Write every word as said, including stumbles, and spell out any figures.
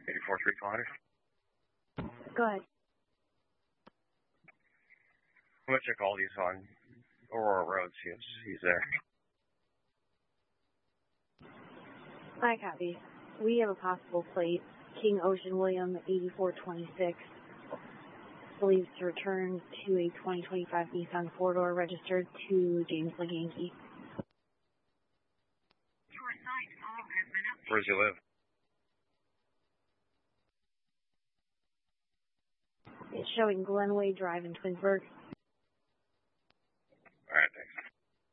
eighty-four three five. Go ahead. I'm going to check all these on Aurora Road, see if he's there. Hi, copy. We have a possible plate, King Ocean William eighty-four twenty-six. Believes to return to a twenty twenty-five Nissan four-door registered to James Leganke. Where does he live? It's showing Glenway Drive in Twinsburg.